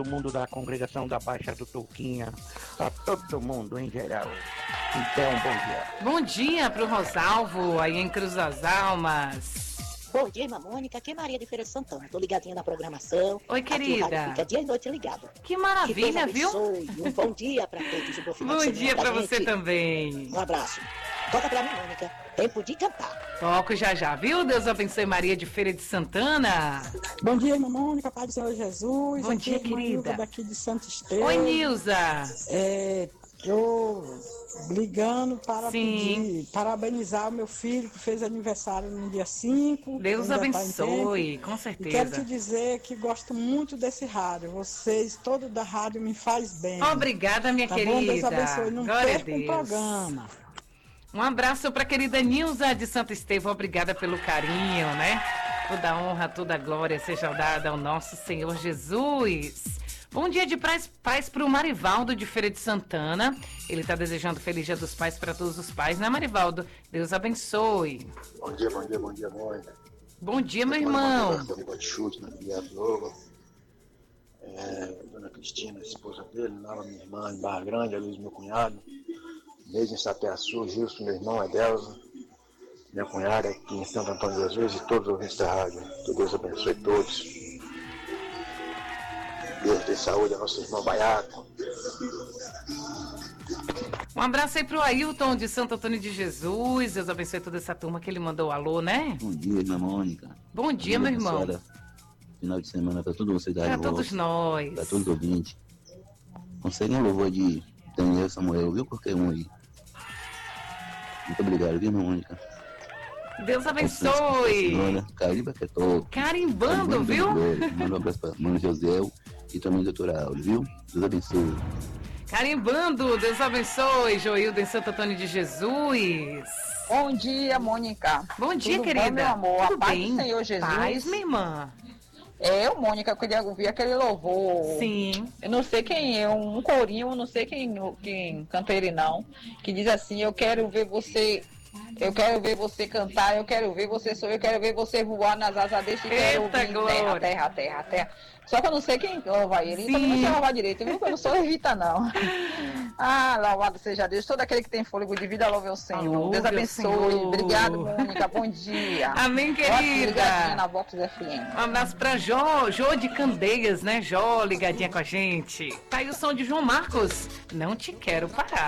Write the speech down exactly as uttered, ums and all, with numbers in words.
todo mundo da congregação da Baixa do Touquinha, a todo mundo em geral. Então, bom dia. Bom dia pro Rosalvo, aí em Cruz das Almas. Bom dia, irmã Mônica, aqui é Maria de Feira de Santana. Tô ligadinha na programação. Oi, Aqui o querida. rádio fica dia e noite ligado. Que maravilha, que viu? abençoe. Um bom dia pra todos. Um bom final Bom de semana dia pra gente. você também. Um abraço. Toca pra mim, Mônica. Tempo de cantar. Toco já já, viu? Deus abençoe Maria de Feira de Santana. Bom dia, irmã Mônica, Pai do Senhor Jesus. Bom Aqui dia, é a irmã querida. Nilza daqui de Santo Estevão. Oi, Nilza. É, eu ligando para Sim. pedir, parabenizar o meu filho que fez aniversário no dia cinco. Deus ainda tá em abençoe, tempo. com E quero te certeza. dizer que gosto muito desse rádio. Vocês, todo da rádio, me faz bem. Obrigada, minha Tá querida. bom? Deus abençoe. Não Glória a perca um Deus. programa. Um abraço para a querida Nilza de Santo Estevão, obrigada pelo carinho, né? Toda honra, toda glória seja dada ao nosso Senhor Jesus. Bom dia de paz, paz para o Marivaldo de Feira de Santana. Ele está desejando feliz dia dos pais para todos os pais, né, Marivaldo? Deus abençoe. Bom dia, bom dia, bom dia, Mônica. Bom dia, meu irmão. Chute na Guiado Novo. É, Dona Cristina, esposa dele, Nara, minha irmã, em Barra Grande, a Luiz, meu cunhado. Mesmo em Sapeaçu, Gilson, meu irmão, Adelza, minha cunhada aqui em Santo Antônio de Jesus e todos os ouvintes da rádio. Que Deus abençoe todos. Deus dê saúde ao nosso irmão Baiaco. Um abraço aí pro Ailton de Santo Antônio de Jesus. Deus abençoe toda essa turma que ele mandou alô, né? Bom dia, irmã Mônica. Bom dia, meu irmão. Abençoada Final de semana para todos vocês da Para Rádio todos Voz, nós. para todos os ouvintes. Consegue um louvor de Daniel Samuel, viu? Qualquer um aí. Muito obrigado, viu, irmã Mônica? Deus abençoe. Senhora, Cariba que é todo. Carimbando, viu? Manda um abraço para mano José e também a doutora Áurea, viu? Deus abençoe. Carimbando, Deus abençoe, Joildo em Santo Antônio de Jesus. Bom dia, Mônica. Bom dia, Tudo querida. bom, meu amor? Tudo A paz bem? do Senhor Jesus. Paz, minha irmã. É, eu, Mônica, eu queria ouvir aquele louvor. Sim. Eu não sei quem é, um corinho, eu não sei quem, quem canta ele não, que diz assim, eu quero ver você... Eu quero ver você cantar, eu quero ver você sorrir, eu quero ver você voar nas asas desse, quero Eita, ouvir glória. terra, terra, terra, terra. Só que eu não sei quem louva ele, então eu não sei louvar direito, viu? Eu não sou Evita, não. Ah, louvado seja Deus, todo aquele que tem fôlego de vida, louve o Senhor. Louve Deus o abençoe. Senhor. Obrigado, Mônica, bom dia. Amém, Ótimo, querida. ligadinha na Vox F M. Um abraço pra Jó, Jó de Candeias, né? Jó ligadinha com a gente. Tá aí o som de João Marcos. Não te quero parar.